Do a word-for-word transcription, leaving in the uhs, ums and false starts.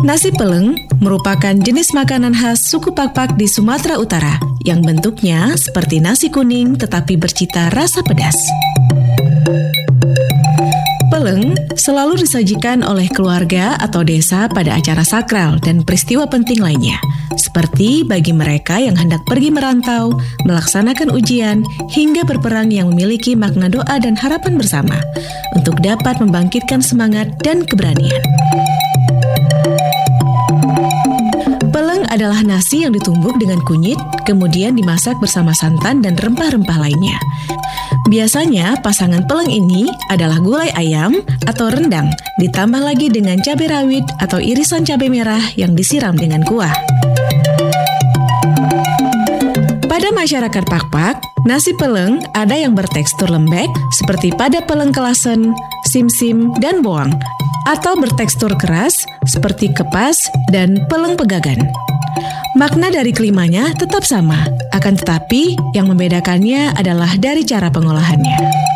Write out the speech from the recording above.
Nasi peleng merupakan jenis makanan khas suku Pakpak di Sumatera Utara yang bentuknya seperti nasi kuning tetapi bercita rasa pedas. Peleng selalu disajikan oleh keluarga atau desa pada acara sakral dan peristiwa penting lainnya, seperti bagi mereka yang hendak pergi merantau, melaksanakan ujian, hingga berperang yang memiliki makna doa dan harapan bersama, untuk dapat membangkitkan semangat dan keberanian. Peleng adalah nasi yang ditumbuk dengan kunyit, kemudian dimasak bersama santan dan rempah-rempah lainnya. Biasanya pasangan peleng ini adalah gulai ayam atau rendang, ditambah lagi dengan cabai rawit atau irisan cabai merah yang disiram dengan kuah. Pada masyarakat Pakpak, nasi peleng ada yang bertekstur lembek seperti pada peleng kelasen, simsim, dan boang, atau bertekstur keras seperti kepas dan peleng pegagan. Makna dari kelimanya tetap sama, akan tetapi yang membedakannya adalah dari cara pengolahannya.